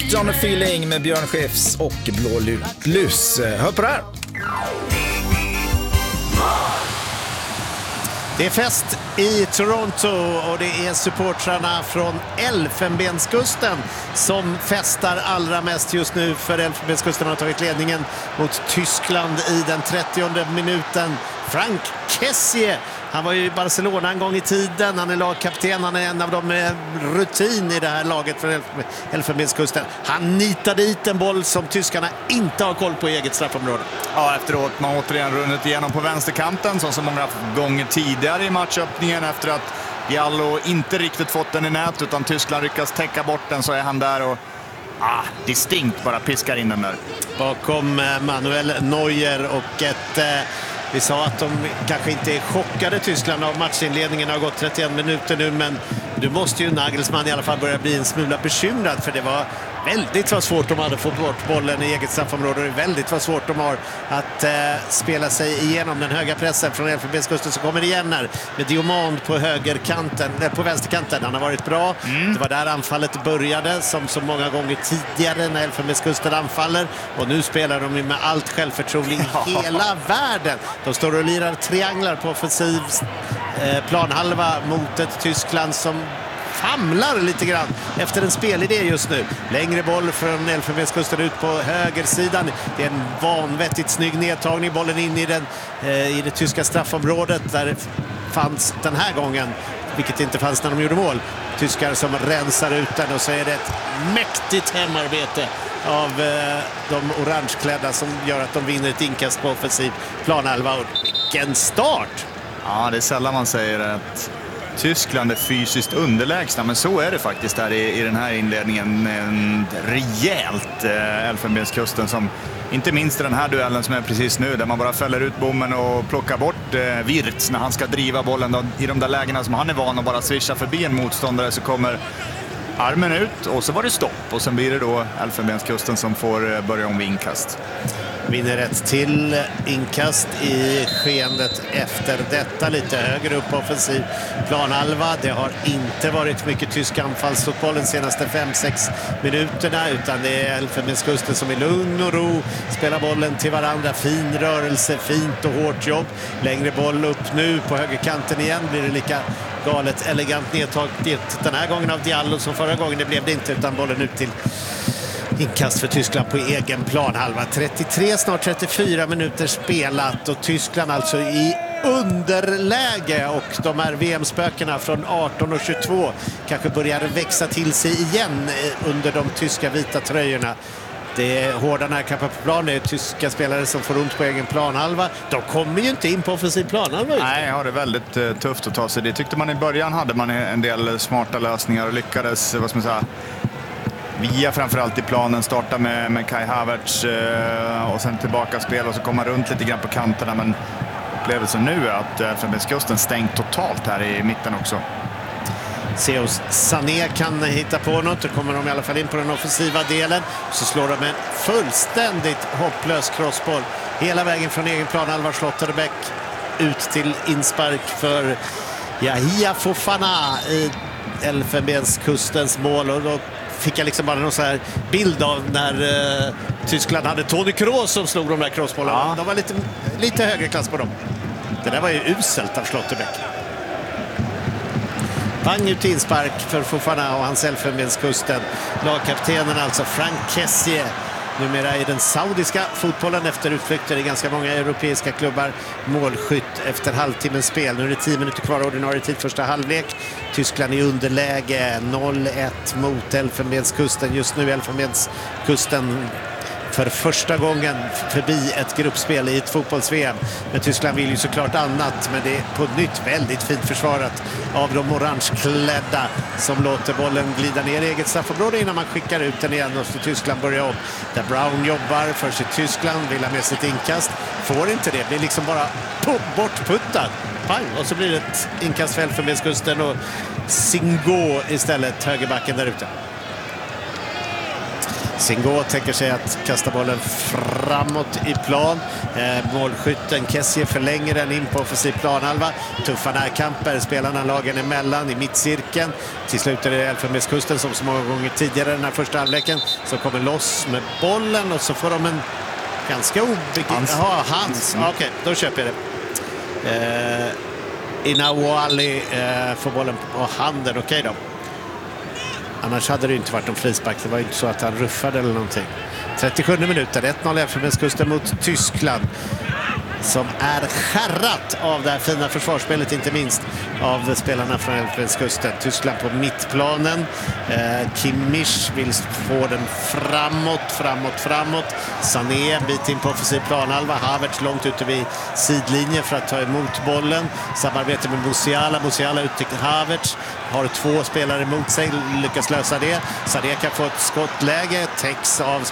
Got on a feeling med Björn Skifs och Blå Lus. Hör på det här. Det är fest i Toronto och det är supportrarna från Elfenbenskusten som festar allra mest just nu, för Elfenbenskusten har tagit ledningen mot Tyskland i den 30:e minuten. Frank Kessie, han var ju i Barcelona en gång i tiden, han är lagkapten, han är en av dem med rutin i det här laget för Elfenbenskusten. Han nitar dit en boll som tyskarna inte har koll på i eget straffområde. Ja, efteråt man återigen runnit igenom på vänsterkanten som så många gånger tidigare i matchöppningen. Efter att Diallo inte riktigt fått den i nät utan Tyskland lyckas täcka bort den, så är han där och distinkt bara piskar in den där. Bakom Manuel Neuer och vi sa att de kanske inte är chockade, Tyskland, av matchinledningen. Har gått 31 minuter nu, men du måste ju Nagelsmann i alla fall börja bli en smula bekymrad, för det var väldigt vad svårt de hade att få bort bollen i eget straffområde. Det är väldigt vad svårt de har att spela sig igenom den höga pressen från Elfenbenskusten som kommer igen här med Diomand på högerkanten, på vänsterkanten. Han har varit bra. Det var där anfallet började, som så många gånger tidigare när Elfenbenskusten anfaller, och nu spelar de med allt självförtroende i hela världen. De står och lirar trianglar på offensiv planhalva mot ett Tyskland som famlar lite grann efter en spelidé just nu. Längre boll från Elfenbenskusten ut på högersidan. Det är en vanvettigt snygg nedtagning. Bollen in i det tyska straffområdet där det fanns den här gången, vilket inte fanns när de gjorde mål, tyskar som rensar ut den, och så är det ett mäktigt hemarbete av de orangeklädda som gör att de vinner ett inkast på offensiv planhalva. Och vilken start! Ja, det är sällan man säger att Tyskland är fysiskt underlägsna, men så är det faktiskt här i den här inledningen. En rejält Elfenbenskusten, som inte minst i den här duellen som är precis nu, där man bara fäller ut bommen och plockar bort Wirtz när han ska driva bollen då, i de där lägena som han är van att bara swisha förbi en motståndare, så kommer armen ut och så var det stopp, och sen blir det då Elfenbenskusten som får börja om vid inkast. Vinner rätt till inkast i skeendet efter detta, lite högre upp på offensiv planhalva. Det har inte varit mycket tysk anfallsfotboll de senaste 5-6 minuterna, utan det är Elfenbenskusten som i lugn och ro spelar bollen till varandra. Fin rörelse, fint och hårt jobb. Längre boll upp nu på högerkanten igen. Blir det lika galet elegant nedtaget den här gången av Diallo som förra gången. Det blev det inte, utan bollen ut till inkast för Tyskland på egen planhalva. 33, snart 34 minuter spelat, och Tyskland alltså i underläge, och de här VM-spökena från 18 och 22 kanske börjar växa till sig igen under de tyska vita tröjorna. Det är hårda närkampar på plan. Det är tyska spelare som får ont på egen planhalva. De kommer ju inte in på offensiv planhalva. Nej, ja, det är väldigt tufft att ta sig. Det tyckte man i början, hade man en del smarta lösningar och lyckades, vad ska man säga, via framförallt i planen starta med Kai Havertz och sen tillbaka spel och så komma runt lite grann på kanterna, men upplevelsen nu är att Elfenbenskusten stängt totalt här i mitten också. Seos Sané kan hitta på något, då kommer de i alla fall in på den offensiva delen, så slår de en fullständigt hopplös crossboll hela vägen från egen planhalva. Schlotterbeck ut till inspark för Yahia Fofana i Elfenbenskustens mål, och då fick jag liksom bara någon så här bild av när Tyskland hade Toni Kroos som slog de där crossbollarna. Ja. De var lite högre klass på dem. Det där var ju uselt av Schlotterbeck. Pang ut inspark för Fofana och hans Elfenbenskusten. Lagkaptenen alltså Frank Kessie, numera i den saudiska fotbollen efter utflykter i ganska många europeiska klubbar. Målskytt efter halvtimmens spel. Nu är det 10 minuter kvar ordinarie tid första halvlek. Tyskland i underläge 0-1 mot Elfenbenskusten. Just nu Elfenbenskusten för första gången förbi ett gruppspel i ett fotbolls-VM. Men Tyskland vill ju såklart annat, men det är på nytt väldigt fint försvarat av de orangeklädda som låter bollen glida ner i eget straffområde innan man skickar ut den igen, och så Tyskland börjar om. Där Brown jobbar för sig Tyskland, vill ha med sitt inkast, får inte det, blir liksom bara bortputtad. Pang, och så blir det ett inkast för Elfenbenskusten och Singo istället, högerbacken där ute. Singo tänker sig att kasta bollen framåt i plan. Målskytten Kessie förlänger den in på offensiv planhalva. Tuffa närkamper, spelarna lagen emellan i mittcirkeln. Till slut är det Elfenbenskusten som så många gånger tidigare den här första halvleken som kommer loss med bollen och så får de en ganska Hans. Okej, då köper jag det. Inawali får bollen på handen, okej då. Annars hade det inte varit någon frispark. Det var inte så att han ruffade eller någonting. 37 minuter, 1-0 Elfenbenskusten mot Tyskland. Som är skärrat av det här fina försvarsspelet, inte minst av spelarna från Elfenbenskusten. Tyskland på mittplanen. Kimmich vill få den framåt. Sané en bit in på offensiv planhalva. Havertz långt ute vid sidlinjen för att ta emot bollen. Samarbete med Musiala ut till Havertz. Har 2 spelare emot sig, lyckas lösa det. Sané kan få ett skottläge, täcks av